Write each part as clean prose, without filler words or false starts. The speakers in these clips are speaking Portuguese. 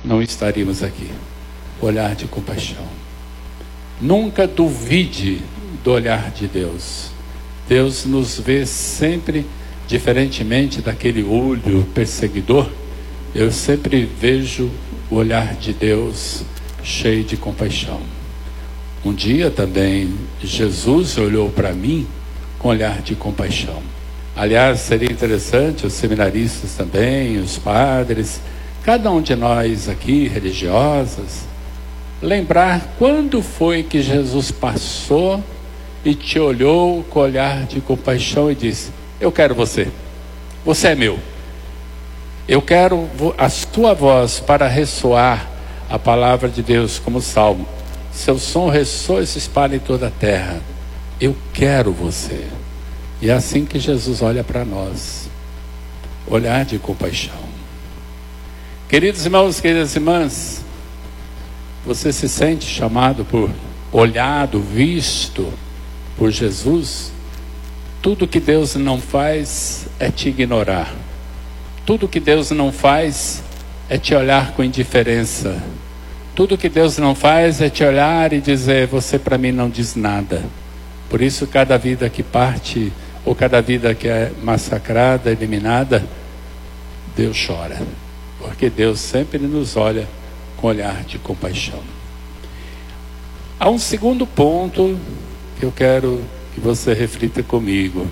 não estaríamos aqui. Olhar de compaixão. Nunca duvide do olhar de Deus. Deus nos vê sempre diferentemente daquele olho perseguidor. Eu sempre vejo o olhar de Deus cheio de compaixão. Um dia também Jesus olhou para mim com olhar de compaixão. Aliás, seria interessante os seminaristas também, os padres, cada um de nós aqui, religiosos, lembrar quando foi que Jesus passou e te olhou com olhar de compaixão e disse: eu quero você, você é meu. Eu quero a tua voz para ressoar a palavra de Deus como salmo. Seu som ressoa e se espalha em toda a terra. Eu quero você. E é assim que Jesus olha para nós. Olhar de compaixão. Queridos irmãos, queridas irmãs, você se sente chamado por, olhado, visto por Jesus? Tudo que Deus não faz é te ignorar. Tudo que Deus não faz é te olhar com indiferença. Tudo que Deus não faz é te olhar e dizer: você para mim não diz nada. Por isso cada vida que parte, ou cada vida que é massacrada, eliminada, Deus chora. Porque Deus sempre nos olha com olhar de compaixão. Há um segundo ponto que eu quero que você reflita comigo.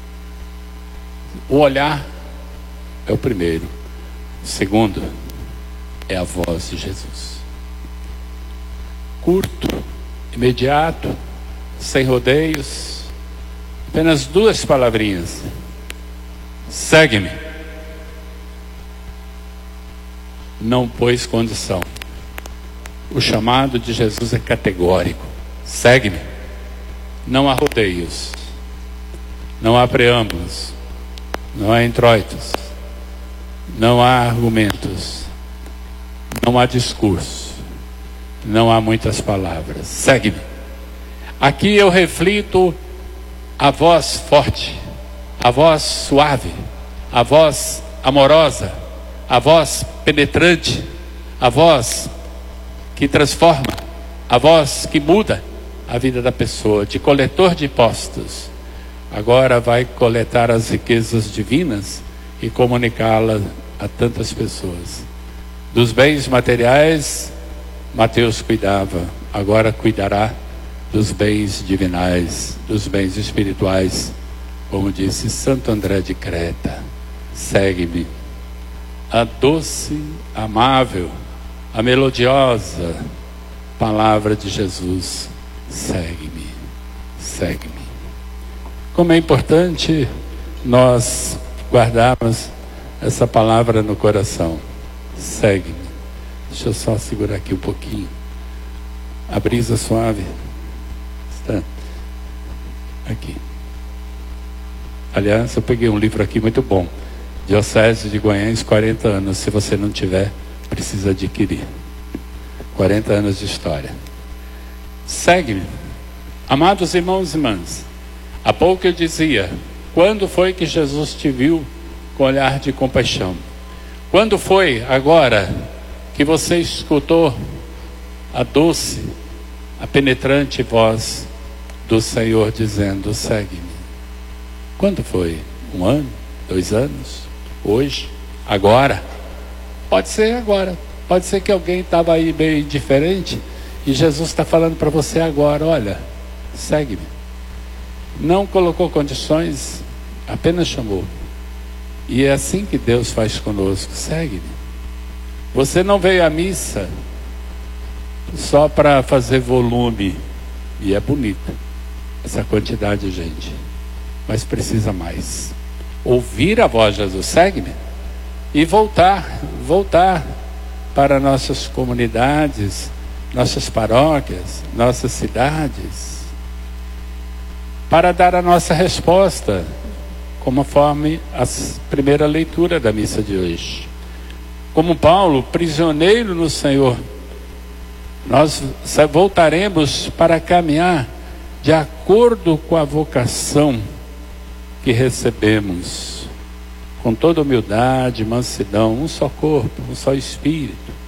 O olhar é o primeiro. O segundo é a voz de Jesus. Curto, imediato, sem rodeios, apenas 2 palavrinhas: segue-me. Não pôs condição. O chamado de Jesus é categórico: segue-me. Não há rodeios, não há preâmbulos, não há introitos, não há argumentos, não há discurso, não há muitas palavras. Segue-me. Aqui eu reflito a voz forte, a voz suave, a voz amorosa, a voz penetrante, a voz que transforma, a voz que muda a vida da pessoa. De coletor de impostos, agora vai coletar as riquezas divinas e comunicá-las a tantas pessoas. Dos bens materiais, Mateus cuidava, agora cuidará dos bens divinais, dos bens espirituais, como disse Santo André de Creta. Segue-me. A doce, amável, a melodiosa palavra de Jesus: segue-me, segue-me. Como é importante nós guardarmos essa palavra no coração. Segue-me. Deixa eu só segurar aqui um pouquinho. A brisa suave está aqui. Aliás, eu peguei um livro aqui muito bom, Diocese de Guanhães, 40 anos. Se você não tiver, precisa adquirir. 40 anos de história. Segue-me. Amados irmãos e irmãs, há pouco eu dizia: quando foi que Jesus te viu com olhar de compaixão? Quando foi agora que você escutou a doce, a penetrante voz do Senhor dizendo: segue-me? Quando foi? 1 ano? 2 anos? Hoje? Agora? Pode ser agora. Pode ser que alguém estava aí meio indiferente e Jesus está falando para você agora: olha, segue-me. Não colocou condições, apenas chamou. E é assim que Deus faz conosco: segue-me. Você não veio à missa só para fazer volume, e é bonita essa quantidade de gente, mas precisa mais. Ouvir a voz de Jesus: segue-me. E voltar para nossas comunidades, nossas paróquias, nossas cidades, para dar a nossa resposta, conforme a primeira leitura da missa de hoje. Como Paulo, prisioneiro no Senhor, nós voltaremos para caminhar de acordo com a vocação que recebemos, com toda humildade, mansidão, um só corpo, um só espírito,